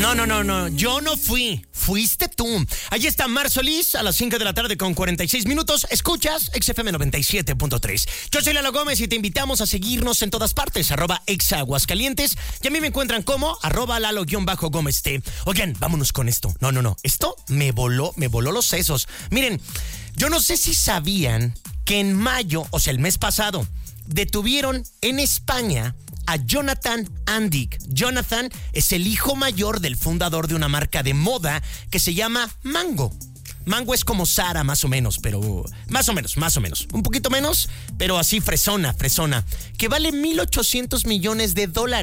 No, yo no fui. Fuiste tú. Allí está Mar Solís a las 5 de la tarde con 46 minutos. Escuchas XFM 97.3. Yo soy Lalo Gómez y te invitamos a seguirnos en todas partes. @exaguascalientes. Y a mí me encuentran como @Lalo_Gómez T. Oigan, vámonos con esto. No. Esto me voló los sesos. Miren, yo no sé si sabían que en mayo, o sea, el mes pasado, detuvieron en España a Jonathan Andic. Jonathan es el hijo mayor del fundador de una marca de moda que se llama Mango. Mango es como Zara, más o menos, pero más o menos. Un poquito menos, pero así fresona, que vale $1,800 millones.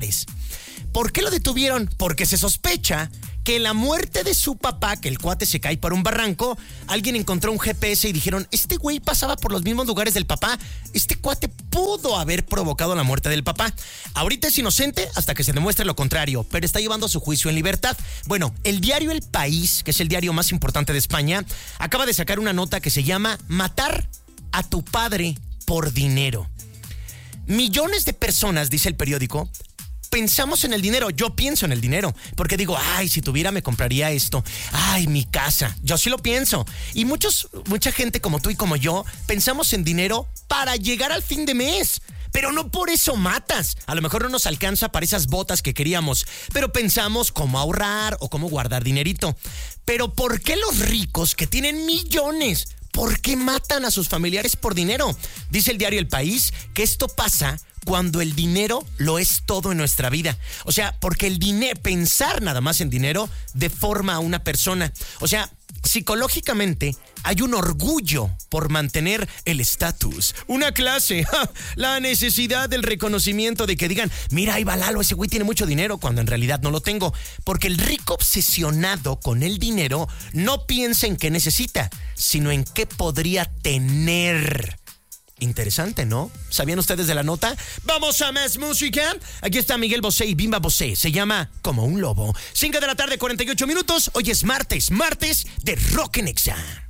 ¿Por qué lo detuvieron? Porque se sospecha que en la muerte de su papá, que el cuate se cae por un barranco, alguien encontró un GPS y dijeron, este güey pasaba por los mismos lugares del papá, este cuate pudo haber provocado la muerte del papá. Ahorita es inocente hasta que se demuestre lo contrario, pero está llevando su juicio en libertad. Bueno, el diario El País, que es el diario más importante de España, acaba de sacar una nota que se llama Matar a tu padre por dinero. Millones de personas, dice el periódico, pensamos en el dinero. Yo pienso en el dinero porque digo, ay, si tuviera me compraría esto, ay, mi casa. Yo sí lo pienso. Y mucha gente como tú y como yo pensamos en dinero para llegar al fin de mes. Pero no por eso matas. A lo mejor no nos alcanza para esas botas que queríamos, pero pensamos cómo ahorrar o cómo guardar dinerito. Pero ¿por qué los ricos que tienen millones, por qué matan a sus familiares por dinero? Dice el diario El País que esto pasa cuando el dinero lo es todo en nuestra vida. O sea, porque el dinero, pensar nada más en dinero, deforma a una persona. O sea, psicológicamente hay un orgullo por mantener el estatus, una clase, la necesidad del reconocimiento de que digan, mira, ahí va Lalo, ese güey tiene mucho dinero, cuando en realidad no lo tengo. Porque el rico obsesionado con el dinero no piensa en qué necesita, sino en qué podría tener. Interesante, ¿no? ¿Sabían ustedes de la nota? ¡Vamos a más música! Aquí está Miguel Bosé y Bimba Bosé. Se llama Como un Lobo. 5 de la tarde, 48 minutos. Hoy es martes de Rock en Exa.